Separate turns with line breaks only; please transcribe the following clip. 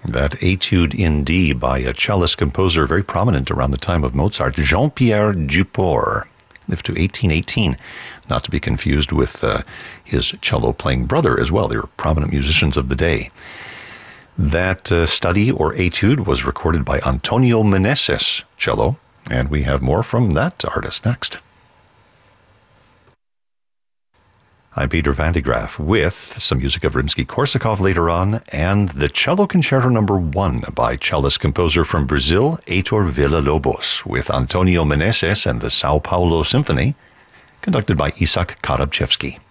That Etude in D by a cellist composer very prominent around the time of Mozart, Jean-Pierre Duport, lived to 1818, not to be confused with his cello-playing brother as well. They were prominent musicians of the day. That study or etude was recorded by Antonio Meneses, cello, and we have more from that artist next. I'm Peter Van de Graaff with some music of Rimsky-Korsakov later on, and the Cello Concerto No. 1 by cellist composer from Brazil, Heitor Villa-Lobos, with Antonio Meneses and the Sao Paulo Symphony, conducted by Isaac Karabchevsky.